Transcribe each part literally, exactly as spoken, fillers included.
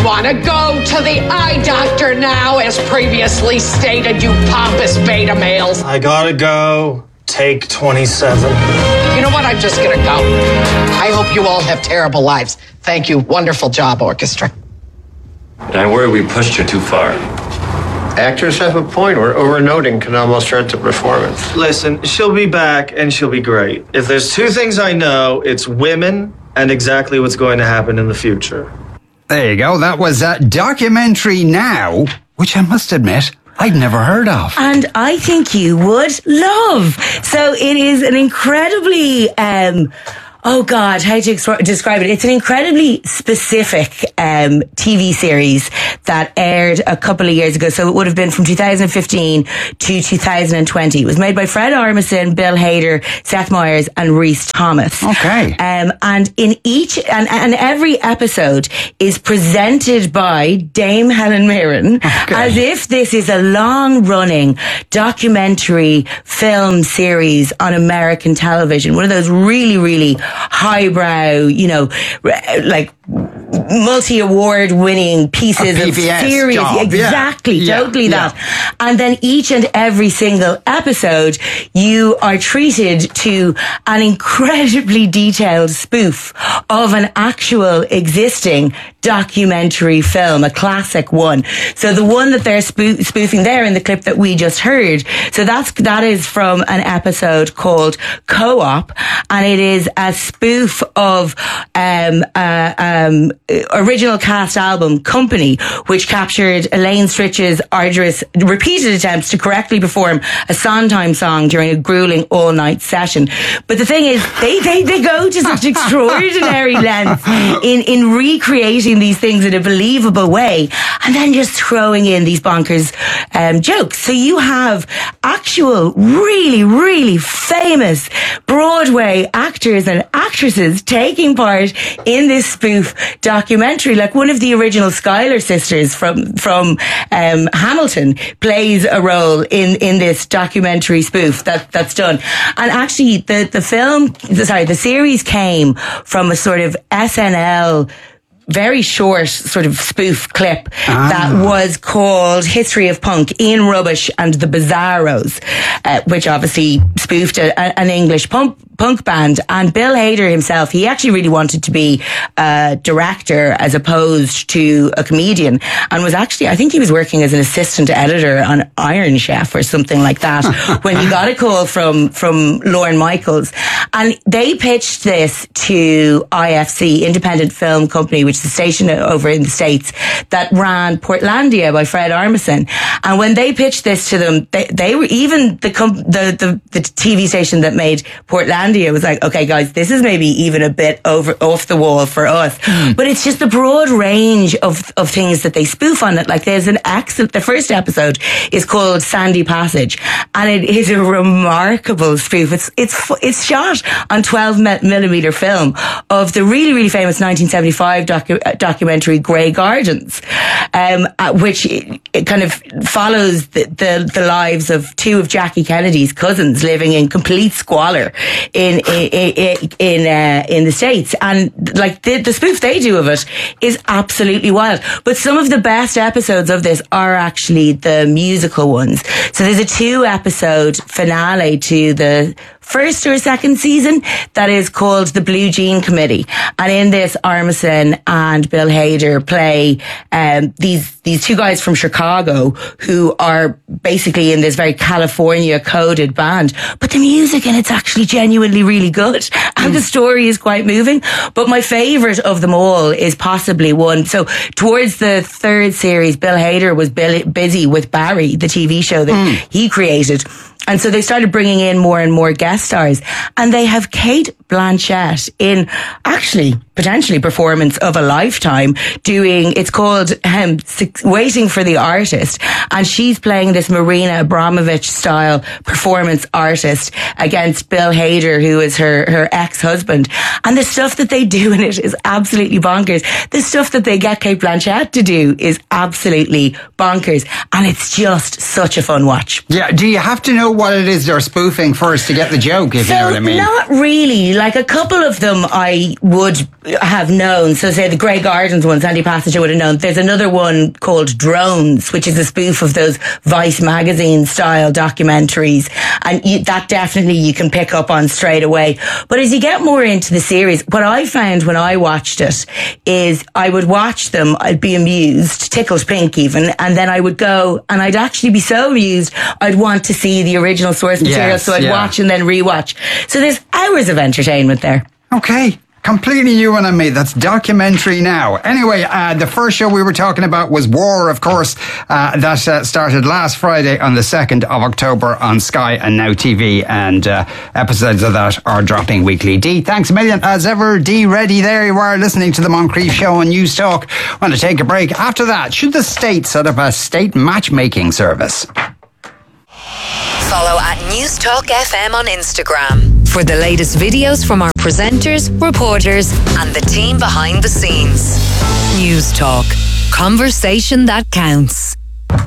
want to go to the eye doctor now, as previously stated, you pompous beta males? I gotta go. Take twenty-seven. You know what? I'm just gonna go. I hope you all have terrible lives. Thank you. Wonderful job, orchestra. I worry we pushed her too far. Actors have a point where overnoting can almost hurt the performance. Listen, she'll be back and she'll be great. If there's two things I know, it's women and exactly what's going to happen in the future. There you go. That was a documentary Now, which I must admit, I'd never heard of. And I think you would love. So it is an incredibly... Um, Oh God, how to ex- describe it? It's an incredibly specific um, T V series that aired a couple of years ago. So it would have been from two thousand fifteen to two thousand twenty. It was made by Fred Armisen, Bill Hader, Seth Meyers, and Rhys Thomas. Okay. Um, and in each and, and every episode is presented by Dame Helen Mirren, okay, as if this is a long-running documentary film series on American television. One of those really, really highbrow, you know, like multi-award winning pieces of series. Job. Exactly, yeah. totally yeah. that. And then each and every single episode, you are treated to an incredibly detailed spoof of an actual existing documentary film, a classic one. So the one that they're spoo- spoofing there in the clip that we just heard, so that's that is from an episode called Co-op, and it is a spoof of um, uh, um, original cast album Company, which captured Elaine Stritch's arduous, repeated attempts to correctly perform a Sondheim song during a grueling all-night session. But the thing is, they they, they go to such extraordinary lengths in, in recreating these things in a believable way, and then just throwing in these bonkers um, jokes. So you have actual, really, really famous Broadway actors and actresses taking part in this spoof documentary. Like one of the original Schuyler sisters from from um, Hamilton plays a role in in this documentary spoof that that's done. And actually, the the film, sorry, the series came from a sort of S N L very short sort of spoof clip ah. that was called History of Punk, Ian Rubbish and the Bizarros, uh, which obviously spoofed a, a, an English punk, punk band. And Bill Hader himself, he actually really wanted to be a director as opposed to a comedian, and was actually, I think he was working as an assistant editor on Iron Chef or something like that when he got a call from, from Lorne Michaels. And they pitched this to I F C, Independent Film Company, which is a station over in the States that ran Portlandia by Fred Armisen. And when they pitched this to them, they, they were, even the, the, the, the T V station that made Portlandia was like, okay guys, this is maybe even a bit over, off the wall for us. Mm. But it's just the broad range of, of things that they spoof on it. Like there's an excellent, the first episode is called Sandy Passage, and it is a remarkable spoof. It's, it's, it's shot on twelve millimeter film of the really, really famous nineteen seventy-five docu- documentary Grey Gardens, um, which it, it kind of follows the, the, the lives of two of Jackie Kennedy's cousins living in complete squalor in, in, in, in, uh, in the States. And like the, the spoof they do of it is absolutely wild. But some of the best episodes of this are actually the musical ones. So there's a two episode finale to the first or second season that is called The Blue Jean Committee. And in this, Armisen and Bill Hader play um, these these two guys from Chicago who are basically in this very California coded band. But the music in it's actually genuinely really good. And mm. the story is quite moving. But my favourite of them all is possibly one. So towards the third series, Bill Hader was busy with Barry, the T V show that mm. he created. And so they started bringing in more and more guest stars. And they have Cate Blanchett in actually potentially performance of a lifetime doing, it's called um, Waiting for the Artist. And she's playing this Marina Abramovich style performance artist against Bill Hader, who is her, her ex-husband. And the stuff that they do in it is absolutely bonkers. The stuff that they get Cate Blanchett to do is absolutely bonkers. And it's just such a fun watch. Yeah. Do you have to know what it is they're spoofing first to get the joke, if so you know what I mean? Not really. like a couple of them I would have known. So say the Grey Gardens ones, Andy Passenger would have known. There's another one called Drones, which is a spoof of those Vice magazine style documentaries. And you, that definitely you can pick up on straight away. But as you get more into the series, what I found when I watched it is I would watch them, I'd be amused, tickled pink even, and then I would go and I'd actually be so amused I'd want to see the original source material. Yes, so I'd yeah. watch and then rewatch. So there's hours of entertainment there. Okay. Completely you and me. That's Documentary Now. Anyway, uh, the first show we were talking about was War, of course. Uh, that uh, started last Friday on the second of October on Sky and Now T V. And uh, episodes of that are dropping weekly. Dee, thanks a million. As ever, Dee, ready there you are listening to the Moncrief Show on News Talk. Want to take a break. After that, should the state set up a state matchmaking service? Follow at News Talk F M on Instagram for the latest videos from our presenters, reporters, and the team behind the scenes. News Talk. Conversation that counts.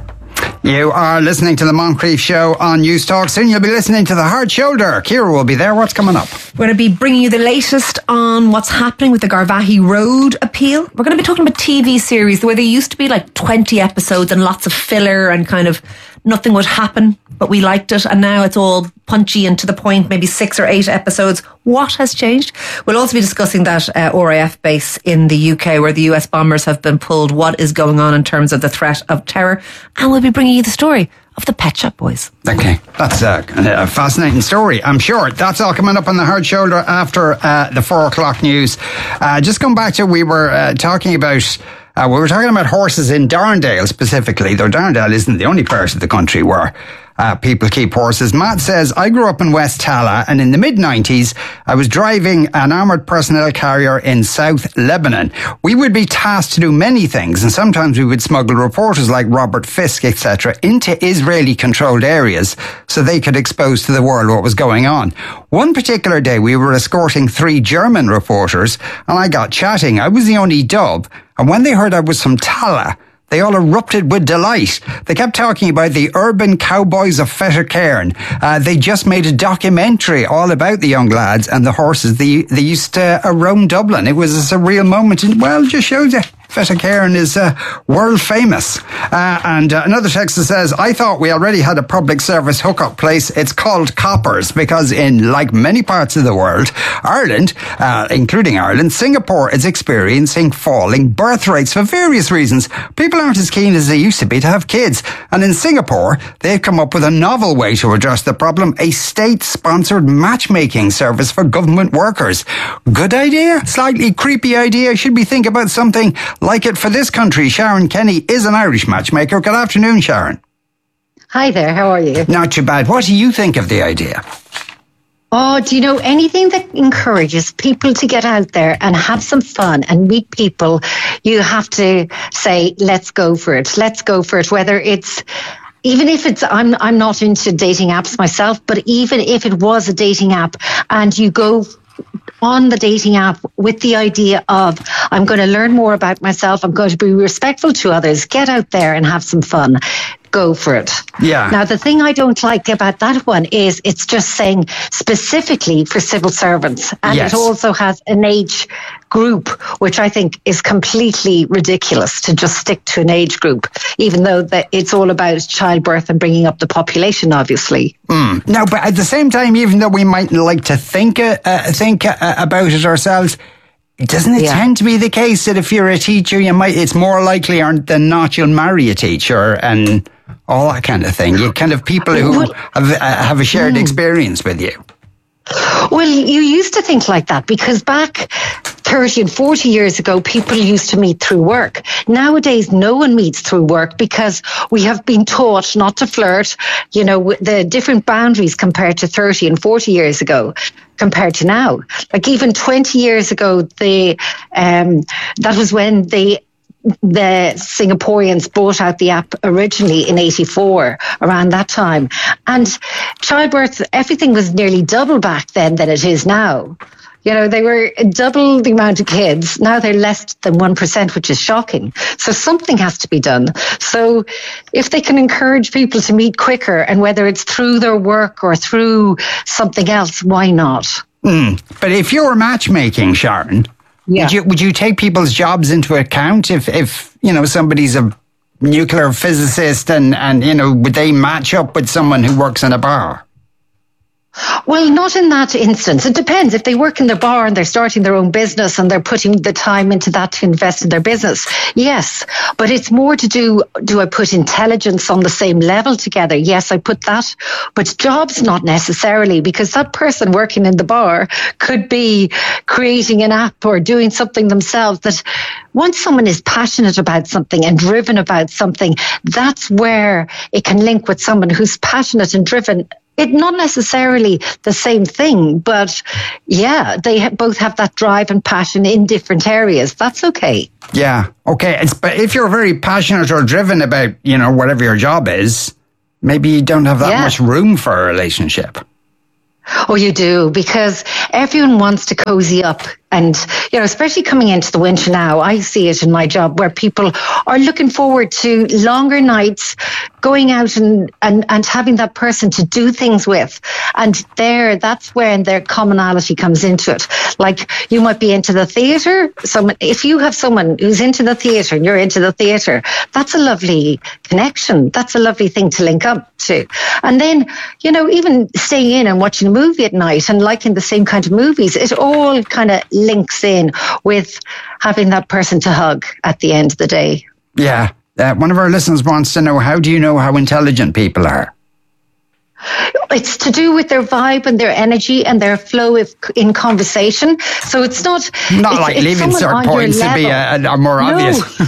You are listening to the Moncrief Show on News Talk. Soon you'll be listening to The Hard Shoulder. Ciara will be there. What's coming up? We're going to be bringing you the latest on what's happening with the Garvaghey Road appeal. We're going to be talking about T V series, the way they used to be like twenty episodes and lots of filler and kind of nothing would happen, but we liked it. And now it's all punchy and to the point, maybe six or eight episodes. What has changed? We'll also be discussing that uh, R A F base in the U K where the U S bombers have been pulled. What is going on in terms of the threat of terror? And we'll be bringing you the story of the Pet Shop Boys. Okay, that's a, a fascinating story, I'm sure. That's all coming up on the Hard Shoulder after uh, the four o'clock news. Uh, just come back to, we were uh, talking about Uh, we were talking about horses in Darndale specifically, though Darndale isn't the only part of the country where uh, people keep horses. Matt says, I grew up in West Tala, and in the mid nineties, I was driving an armoured personnel carrier in South Lebanon. We would be tasked to do many things, and sometimes we would smuggle reporters like Robert Fisk, et cetera, into Israeli-controlled areas so they could expose to the world what was going on. One particular day, we were escorting three German reporters, and I got chatting. I was the only dub, and when they heard I was from Tala, they all erupted with delight. They kept talking about the urban cowboys of Fettercairn. Uh, they just made a documentary all about the young lads and the horses they, they used to uh, roam Dublin. It was a surreal moment. And, well, it just shows you Fettercairn is uh, world famous. Uh, and uh, another texter says, I thought we already had a public service hookup place. It's called Coppers because in, like many parts of the world, Ireland, uh, including Ireland, Singapore is experiencing falling birth rates for various reasons. People aren't as keen as they used to be to have kids. And in Singapore, they've come up with a novel way to address the problem, a state-sponsored matchmaking service for government workers. Good idea? Slightly creepy idea. Should we think about something like it for this country? Sharon Kenny is an Irish matchmaker. Good afternoon, Sharon. Hi there, how are you? Not too bad. What do you think of the idea? Oh, do you know, anything that encourages people to get out there and have some fun and meet people, you have to say, let's go for it. Let's go for it. Whether it's, even if it's, I'm, I'm not into dating apps myself, but even if it was a dating app and you go on the dating app with the idea of, I'm going to learn more about myself, I'm going to be respectful to others, get out there and have some fun. Go for it. Yeah. Now, the thing I don't like about that one is it's just saying specifically for civil servants. And Yes. it also has an age group, which I think is completely ridiculous to just stick to an age group, even though that it's all about childbirth and bringing up the population, obviously. Mm. No, but at the same time, even though we might like to think uh, uh, think uh, about it ourselves, doesn't it Yeah. tend to be the case that if you're a teacher, you might, it's more likely or than not you'll marry a teacher and all that kind of thing? You kind of people who Well- have, uh, have a shared Mm. experience with you. Well, you used to think like that because back thirty and forty years ago, people used to meet through work. Nowadays, no one meets through work because we have been taught not to flirt, you know, the different boundaries compared to thirty and forty years ago compared to now. Like even twenty years ago, the um, that was when they the Singaporeans brought out the app originally in eighty-four, around that time. And childbirth, everything was nearly double back then than it is now. You know, they were double the amount of kids. Now they're less than one percent, which is shocking. So something has to be done. So if they can encourage people to meet quicker, and whether it's through their work or through something else, why not? Mm. But if you were matchmaking, Sharon, Yeah. would you would you take people's jobs into account if, if you know, somebody's a nuclear physicist and, and, you know, would they match up with someone who works in a bar? Well, not in that instance. It depends. If they work in their bar and they're starting their own business and they're putting the time into that to invest in their business, yes. But it's more to do, do I put intelligence on the same level together? Yes, I put that. But jobs, not necessarily, because that person working in the bar could be creating an app or doing something themselves that once someone is passionate about something and driven about something, that's where it can link with someone who's passionate and driven. It not necessarily the same thing, but yeah, they ha- both have that drive and passion in different areas. That's okay. Yeah, okay. It's, but if you're very passionate or driven about, you know, whatever your job is, maybe you don't have that Yeah. much room for a relationship. Oh, you do, because everyone wants to cozy up. And, you know, especially coming into the winter now, I see it in my job where people are looking forward to longer nights, going out and, and, and having that person to do things with. And there, that's when their commonality comes into it. Like you might be into the theatre. Someone, if you have someone who's into the theatre and you're into the theatre, that's a lovely connection. That's a lovely thing to link up to. And then, you know, even staying in and watching a movie at night and liking the same kind of movies, it all kind of links in with having that person to hug at the end of the day. Yeah. Uh, one of our listeners wants to know, how do you know how intelligent people are? It's to do with their vibe and their energy and their flow of, in conversation. So it's not... Not it's, like it's leaving someone certain on your points to be level. a, a more obvious.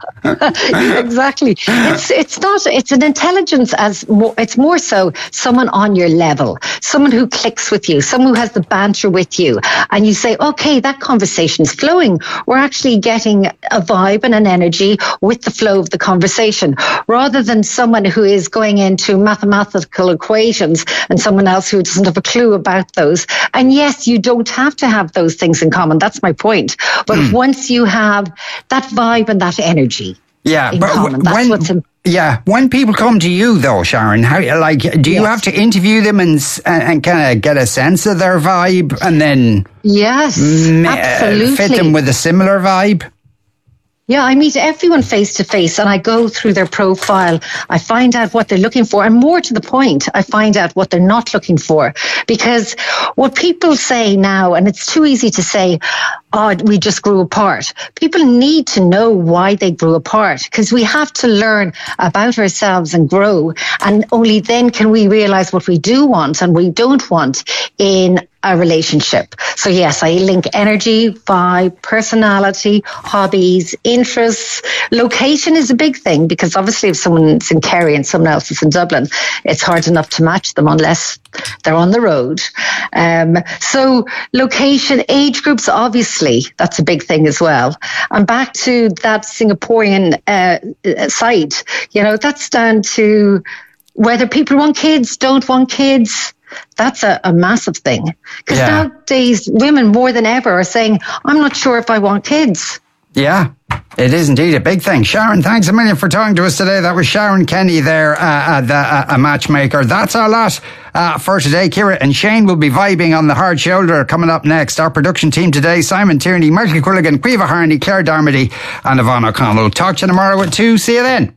Yeah, exactly. It's it's not. It's an intelligence as more. It's more so someone on your level, someone who clicks with you, someone who has the banter with you, and you say, okay, that conversation's flowing. We're actually getting a vibe and an energy with the flow of the conversation, rather than someone who is going into mathematical equations and someone else who doesn't have a clue about those. And yes, you don't have to have those things in common. That's my point. But Mm. once you have that vibe and that energy. Yeah, in but common. That's when what's in- yeah, when people come to you though, Sharon, how like do you Yes. have to interview them and s- and, and kind of get a sense of their vibe and then Yes, mm, uh, absolutely. fit them with a similar vibe? Yeah, I meet everyone face to face and I go through their profile. I find out what they're looking for, and more to the point, I find out what they're not looking for. Because what people say now, and it's too easy to say, oh, we just grew apart. People need to know why they grew apart, because we have to learn about ourselves and grow. And only then can we realize what we do want and we don't want in a relationship. So yes, I link energy, vibe, personality, hobbies, interests. Location is a big thing, because obviously if someone's in Kerry and someone else is in Dublin, it's hard enough to match them unless they're on the road. Um, so location, age groups, obviously, that's a big thing as well. And back to that Singaporean uh, site, you know, that's down to whether people want kids, don't want kids. That's a, a massive thing. Because Yeah. nowadays, women more than ever are saying, I'm not sure if I want kids. Yeah, it is indeed a big thing. Sharon, thanks a million for talking to us today. That was Sharon Kenny there, uh, uh, the, uh, a matchmaker. That's our lot uh, for today. Ciara and Shane will be vibing on the hard shoulder coming up next. Our production team today, Simon Tierney, Michael Quilligan, Quiva Harney, Claire Darmody and Yvonne O'Connell. Talk to you tomorrow at two. See you then.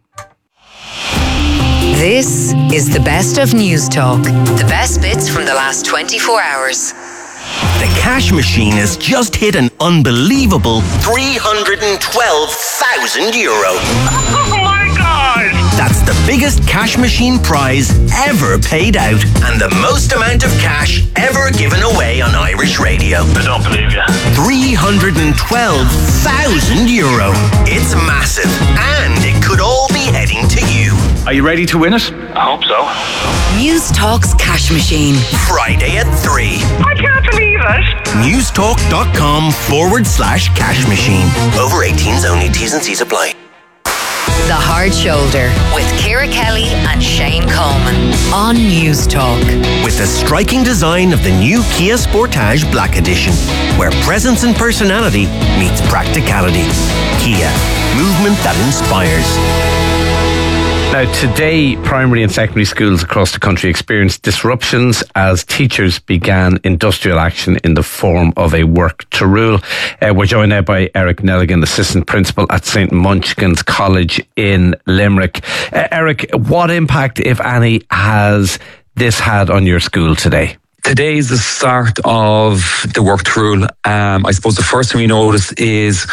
This is the best of News Talk. The best bits from the last twenty-four hours. The cash machine has just hit an unbelievable three hundred twelve thousand euro. Oh my God! That's the biggest cash machine prize ever paid out and the most amount of cash ever given away on Irish radio. I don't believe you. three hundred twelve thousand euro. It's massive, and it could all be heading to you. Are you ready to win it? I hope so. News Talk's cash machine. Friday at three. I can't believe it. Newstalk.com forward slash cash machine. Over eighteens only. T's and C's apply. The Hard Shoulder with Ciara Kelly and Shane Coleman on News Talk. With the striking design of the new Kia Sportage Black Edition, where presence and personality meets practicality. Kia, movement that inspires. Now, today, primary and secondary schools across the country experienced disruptions as teachers began industrial action in the form of a work to rule. Uh, we're joined now by Eric Nelligan, Assistant Principal at Saint Munchkin's College in Limerick. Uh, Eric, what impact, if any, has this had on your school today? Today is the start of the work to rule. Um, I suppose the first thing we notice is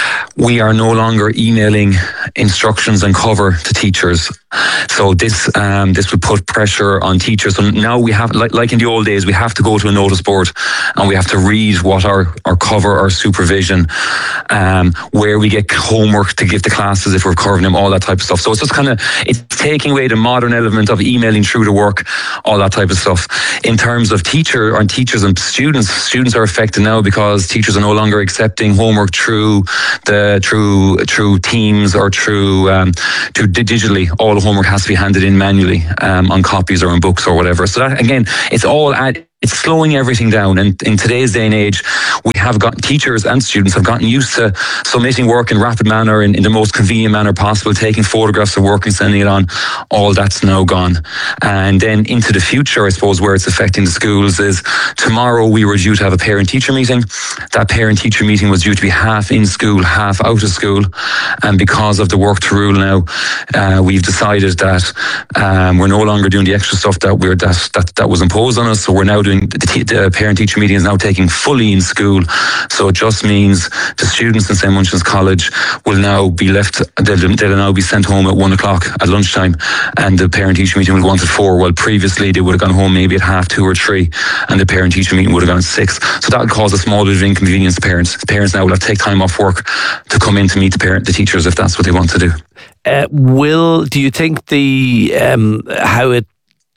we are no longer emailing instructions and cover to teachers. So this um, this will put pressure on teachers. So now we have, like, like in the old days, we have to go to a notice board and we have to read what our, our cover, our supervision, um, where we get homework to give to classes if we're covering them, all that type of stuff. So it's just kind of, it's taking away the modern element of emailing through the work, all that type of stuff. In terms of teacher and teachers and students, students are affected now because teachers are no longer accepting homework through the through through Teams or through um, through digitally. All the homework has to be handed in manually um, on copies or in books or whatever. So that, again, it's all at it's slowing everything down. And in today's day and age, we have got teachers and students have gotten used to submitting work in rapid manner, in, in the most convenient manner possible, taking photographs of work and sending it on. All that's now gone. And then into the future, I suppose, where it's affecting the schools is tomorrow we were due to have a parent-teacher meeting. That parent-teacher meeting was due to be half in school, half out of school. And because of the work to rule now, uh, we've decided that um, we're no longer doing the extra stuff that we're that that, that was imposed on us. So we're now doing the, the parent-teacher meeting is now taking fully in school. So it just means the students in Saint Munchkin's College will now be left, they'll, they'll now be sent home at one o'clock at lunchtime, and the parent-teacher meeting will go on at four. Well, previously they would have gone home maybe at half two or three, and the parent-teacher meeting would have gone at six. So that would cause a small bit of inconvenience to parents. The parents now will have to take time off work to come in to meet the parent, the teachers, if that's what they want to do. Uh, will, do you think the, um, how it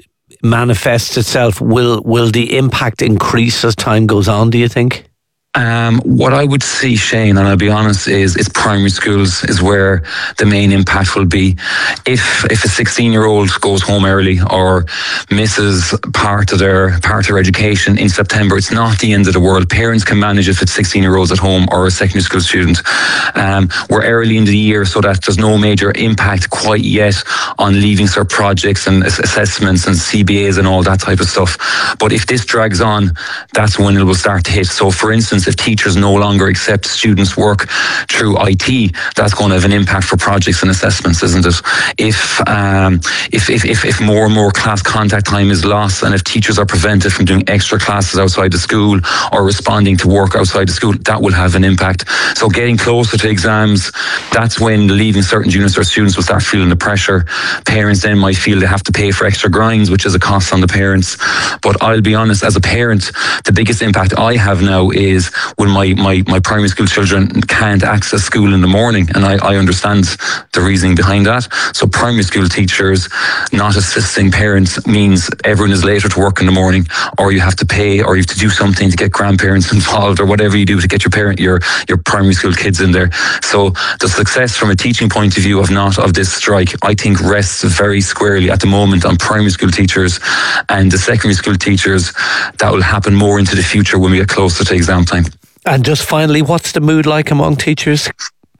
manifests itself, will will the impact increase as time goes on, do you think? Um, what I would see, Shane, and I'll be honest, is is primary schools is where the main impact will be. If if a sixteen-year-old goes home early or misses part of their part of their education in September, it's not the end of the world. Parents can manage if it's sixteen-year-olds at home or a secondary school student. Um, we're early in the year, so that there's no major impact quite yet on leaving cert projects and assessments and C B As and all that type of stuff. But if this drags on, that's when it will start to hit. So, for instance, if teachers no longer accept students' work through I T, that's going to have an impact for projects and assessments, isn't it? If um, if, if if if more and more class contact time is lost, and if teachers are prevented from doing extra classes outside the school or responding to work outside the school, that will have an impact. So getting closer to exams, that's when leaving certain units or students will start feeling the pressure. Parents then might feel they have to pay for extra grinds, which is a cost on the parents. But I'll be honest, as a parent, the biggest impact I have now is when my, my, my primary school children can't access school in the morning, and I, I understand the reasoning behind that. So primary school teachers not assisting parents means everyone is later to work in the morning, or you have to pay, or you have to do something to get grandparents involved, or whatever you do to get your parent, your your primary school kids in there. So the success from a teaching point of view of not of this strike, I think, rests very squarely at the moment on primary school teachers and the secondary school teachers. That will happen more into the future when we get closer to exam time. And just finally, what's the mood like among teachers?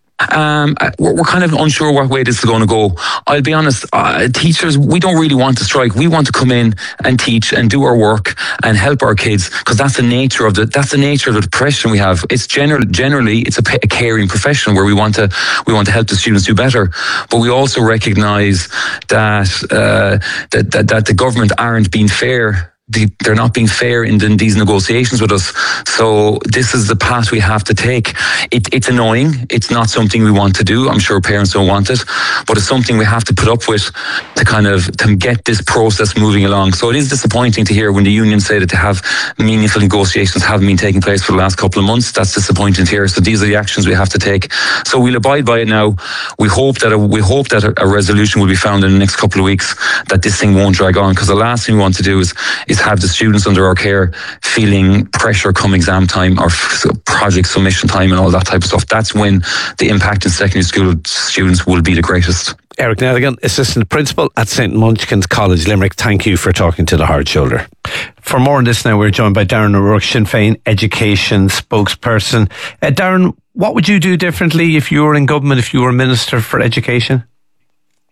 Um, we're, we're kind of unsure what way this is going to go. I'll be honest, uh, teachers, we don't really want to strike. We want to come in and teach and do our work and help our kids, because that's the nature of the that's the nature of the profession we have. It's general, generally it's a, a caring profession where we want to we want to help the students do better. But we also recognise that, uh, that that that the government aren't being fair. They're not being fair in the, these negotiations with us. So this is the path we have to take. It, it's annoying. It's not something we want to do. I'm sure parents don't want it, but it's something we have to put up with to kind of to get this process moving along. So it is disappointing to hear when the union say that they have meaningful negotiations haven't been taking place for the last couple of months. That's disappointing to hear. So these are the actions we have to take. So we'll abide by it now. We hope that a, we hope that a, a resolution will be found in the next couple of weeks, that this thing won't drag on, because the last thing we want to do is is have the students under our care feeling pressure come exam time or f- project submission time and all that type of stuff. That's when the impact in secondary school students will be the greatest. Eric Nelligan, Assistant Principal at Saint Munchkin's College, Limerick, thank you for talking to The Hard Shoulder. For more on this now, we're joined by Darren O'Rourke, Sinn Féin Education Spokesperson. Uh, Darren, what would you do differently if you were in government, if you were Minister for Education?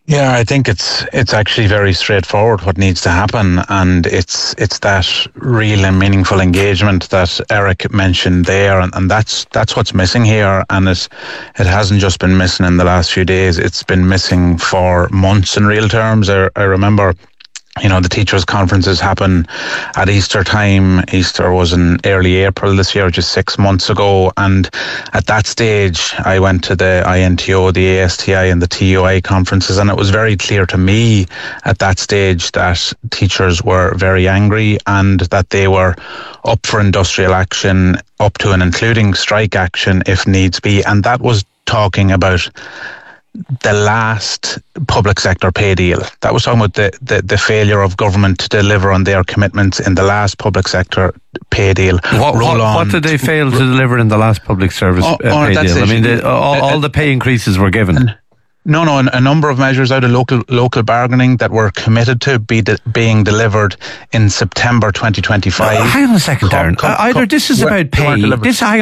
Yeah, I think it's it's actually very straightforward what needs to happen, and it's it's that real and meaningful engagement that Eric mentioned there, and, and that's that's what's missing here, and it it hasn't just been missing in the last few days, it's been missing for months in real terms. I, I remember, you know, the teachers' conferences happen at Easter time. Easter was in early April this year, just six months ago. And at that stage, I went to the I N T O, the A S T I and the T U I conferences. And it was very clear to me at that stage that teachers were very angry and that they were up for industrial action, up to and including strike action if needs be. And that was talking about the last public sector pay deal. That was talking about the, the, the failure of government to deliver on their commitments in the last public sector pay deal. What, what, what did they fail to deliver in the last public service oh, uh, oh, pay deal? I mean, they, all, uh, all the pay increases were given. No, no, a number of measures out of local local bargaining that were committed to be de- being delivered in September twenty twenty-five. Uh, hang on a second, Darren. Come, come, Either come, this is about pay. This, hang